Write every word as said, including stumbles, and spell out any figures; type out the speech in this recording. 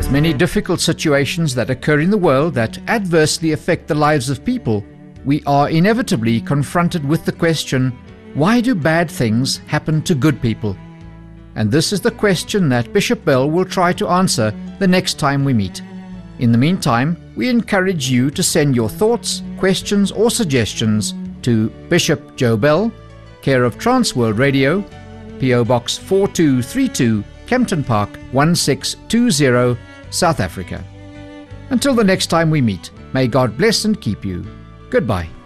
With many difficult situations that occur in the world that adversely affect the lives of people, we are inevitably confronted with the question, why do bad things happen to good people? And this is the question that Bishop Bell will try to answer the next time we meet. In the meantime, we encourage you to send your thoughts, questions or suggestions to Bishop Joe Bell, care of Transworld Radio, P O Box four two three two, Kempton Park, one six two zero, South Africa. Until the next time we meet, may God bless and keep you. Goodbye.